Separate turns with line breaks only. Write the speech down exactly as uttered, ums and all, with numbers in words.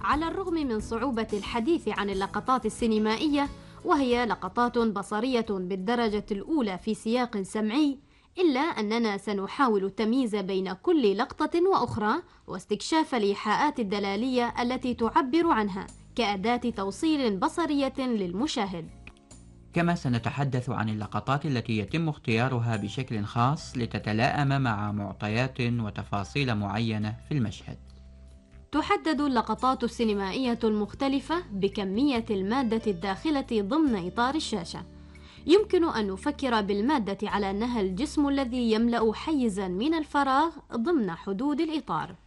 على الرغم من صعوبة الحديث عن اللقطات السينمائية، وهي لقطات بصرية بالدرجة الأولى في سياق سمعي، إلا أننا سنحاول التمييز بين كل لقطة وأخرى واستكشاف الإيحاءات الدلالية التي تعبر عنها كأداة توصيل بصرية للمشاهد.
كما سنتحدث عن اللقطات التي يتم اختيارها بشكل خاص لتتلائم مع معطيات وتفاصيل معينة في المشهد.
تحدد اللقطات السينمائية المختلفة بكمية المادة الداخلة ضمن إطار الشاشة. يمكن أن نفكر بالمادة على أنها الجسم الذي يملأ حيزاً من الفراغ ضمن حدود الإطار.